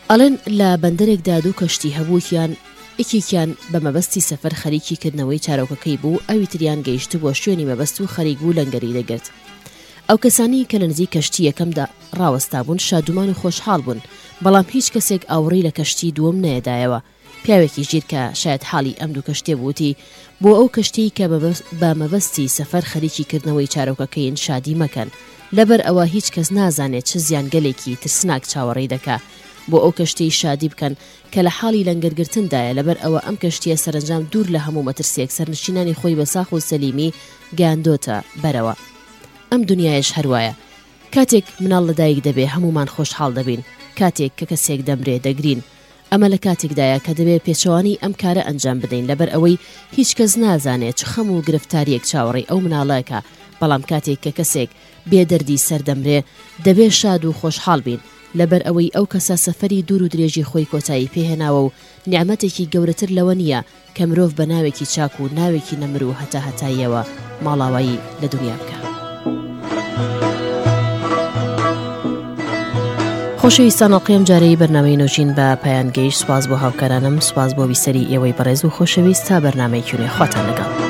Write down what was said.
ئەڵێن لە بەندەرێکدا دوو کەشتی هەبووکیان یەکێکیان بە مەبەستی سەفەر خەریکی کردنەوەی چارۆکەکەی بوو، ئەوی تریان گەیشت بۆ شوێنی مەبەست و خەریک بوو لەنگەری دەگرت. ئەو کەسانی کە لە نزیک کەشتی یەکەمدا ڕاوەستا بوون شادومان و خۆشحاڵ بوون، بەڵام هیچ کەسێک ئاوەڕی لە کەشتی دووەم نەیەدایەوە. پیاوێکی ژیر کە شاید حاڵی ئەم دوو کەشتێ بووتی بۆ ئەو کەشتی کە بە مەبەستی سەفەر خەریکی کردنەوەی چارۆکەکەین شادی مەکەن، لەبەر ئەوە هیچ کەس نازانێت چه زیانگەلێکی ترسناک چاوەڕێی دەکا. بۆ ئەو کەشتی شادی بکەن کە لە حاڵی لەنگەرگرتندایە، لەبەر ئەوە ئەم کەشتیە سەرنجام دوور لە هەموو مەترسیەک سەرنشینانی خۆی بە ساخ و سەلیمی گەیاندۆتە بەرەوە. ئەم دنیایش هەروایە، کاتێک مناڵ لەدایک دەبێ هەمومان خۆشحاڵ دەبین، کاتێک کە کەسێک دەمرێ دەگرین. ئەمە لە کاتێکدایە کە دەبێت پێچەوانی ئەم کارە ئەنجام بدەین، لەبەر ئەوەی هیچ کەس نازانێت چ خەم و گرفتاریەک چاوەڕێی ئەو مناڵەکە. بەڵام کاتێک کە کەسێک بێدەردی سەردەمرێ دەبێت شاد و خۆشحاڵ بین، لەبەر ئەوەی ئەو کەسە سەفەری دوور و درێژی خۆی کۆتایی پێهێناوە و نیعمەتێکی گەورەتر لەوە نییە کە مرۆڤ بە ناوێکی چاک و ناوێکی نەمر و هەتا هەتاییەوە ماڵاوایی لە دنیا بکە. خۆشەویستان، ئەڵقەیەم جارەی بەرنامەی نوۆژین بە پایان گەیشت. سوپاس بۆ هاوکارانم، سوپاس بۆ بیسەری ئێوەی بەڕێز و خۆشەویست. تا بەرنامەی کوێنێ خواتان لەگەڵ.